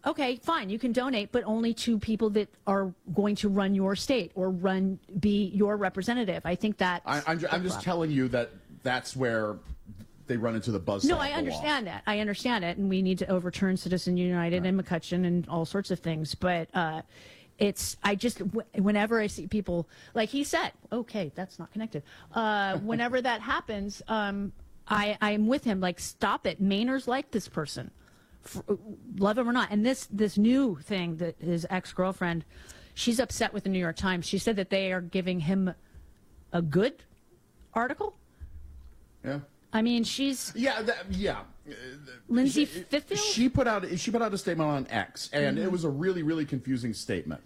okay, fine, you can donate, but only to people that are going to run your state or be your representative. I think that I'm just telling you that that's where they run into the buzzsaw. No, I understand that. I understand it, and we need to overturn Citizen United and McCutcheon and all sorts of things. But whenever I see people, like he said, okay, that's not connected. Whenever that happens, I'm with him. Like, stop it. Mainers like this person, love him or not. And this new thing that his ex-girlfriend, she's upset with the New York Times. She said that they are giving him a good article. Yeah. I mean, she's Lindsay Fithiel. She put out a statement on X, and it was a really, really confusing statement.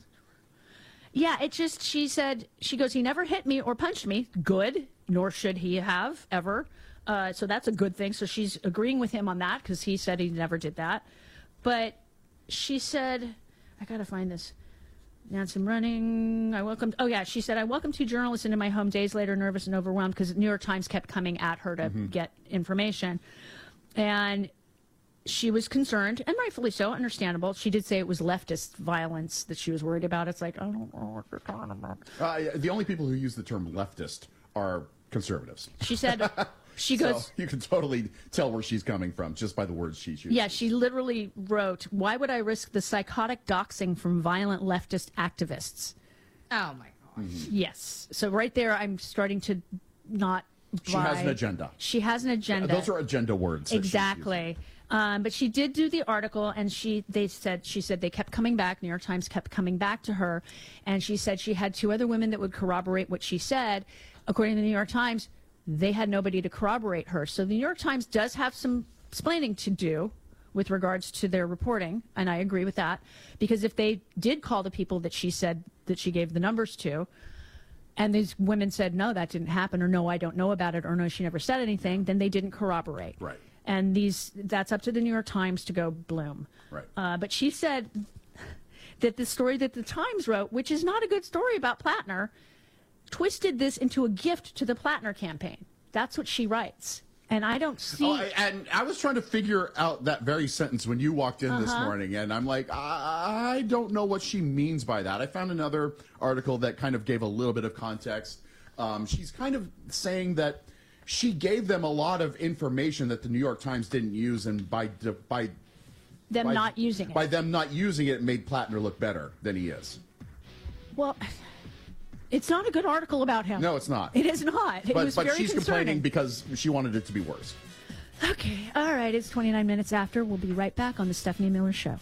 Yeah, she goes, he never hit me or punched me. Good, nor should he have ever. So that's a good thing. So she's agreeing with him on that because he said he never did that. But she said, I gotta find this. Nancy running. She said, I welcomed 2 journalists into my home days later, nervous and overwhelmed, because the New York Times kept coming at her to get information. And she was concerned, and rightfully so, understandable. She did say it was leftist violence that she was worried about. It's like, I don't know what you're talking about. The only people who use the term leftist are conservatives. She said... She goes. So you can totally tell where she's coming from just by the words she's using. Yeah, she literally wrote, "Why would I risk the psychotic doxing from violent leftist activists?" Oh my gosh. Yes. So right there, I'm starting to not buy. She has an agenda. She has an agenda. Those are agenda words. Exactly. But she did do the article, and she said they kept coming back. New York Times kept coming back to her, and she said she had 2 other women that would corroborate what she said. According to the New York Times, they had nobody to corroborate her. So the New York Times does have some explaining to do with regards to their reporting, and I agree with that, because if they did call the people that she said that she gave the numbers to, and these women said, no, that didn't happen, or no, I don't know about it, or no, she never said anything, then they didn't corroborate. Right. And that's up to the New York Times to go bloom. Right. But she said that the story that the Times wrote, which is not a good story about Plattner, twisted this into a gift to the Plattner campaign. That's what she writes. And I don't see... and I was trying to figure out that very sentence when you walked in this morning, and I'm like, I don't know what she means by that. I found another article that kind of gave a little bit of context. She's kind of saying that she gave them a lot of information that the New York Times didn't use, and by them not using it, it made Plattner look better than he is. Well... It's not a good article about him. No, it's not. It is not. It was but very she's concerning. complaining because she wanted it to be worse. Okay. All right. It's 29 minutes after. We'll be right back on the Stephanie Miller Show.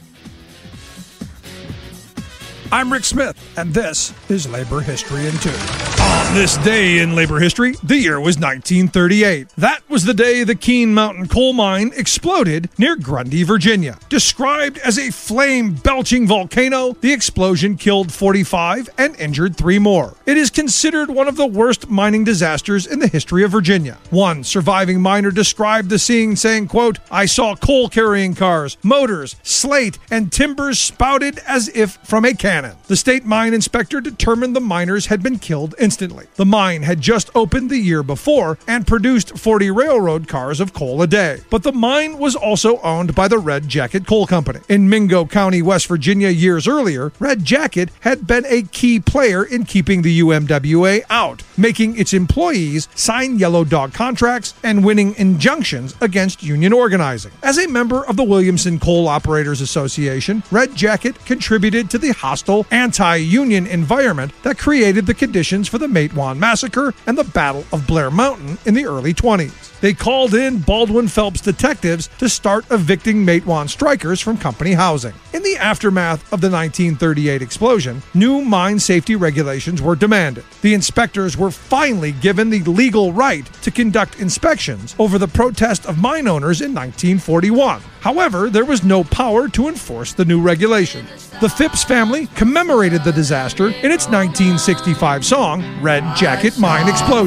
I'm Rick Smith, and this is Labor History in 2. On this day in labor history, the year was 1938. That was the day the Keene Mountain coal mine exploded near Grundy, Virginia. Described as a flame-belching volcano, the explosion killed 45 and injured 3 more. It is considered one of the worst mining disasters in the history of Virginia. One surviving miner described the scene saying, quote, I saw coal-carrying cars, motors, slate, and timbers spouted as if from a cannon. The state mine inspector determined the miners had been killed instantly. The mine had just opened the year before and produced 40 railroad cars of coal a day. But the mine was also owned by the Red Jacket Coal Company. In Mingo County, West Virginia, years earlier, Red Jacket had been a key player in keeping the UMWA out, making its employees sign yellow dog contracts and winning injunctions against union organizing. As a member of the Williamson Coal Operators Association, Red Jacket contributed to the hostile anti-union environment that created the conditions for the Matewan Massacre and the Battle of Blair Mountain in the early 20s. They called in Baldwin Phelps detectives to start evicting Matewan strikers from company housing. In the aftermath of the 1938 explosion, new mine safety regulations were demanded. The inspectors were finally given the legal right to conduct inspections over the protest of mine owners in 1941. However, there was no power to enforce the new regulations. The Phipps family commemorated the disaster in its 1965 song, Red Jacket Mine Explosion.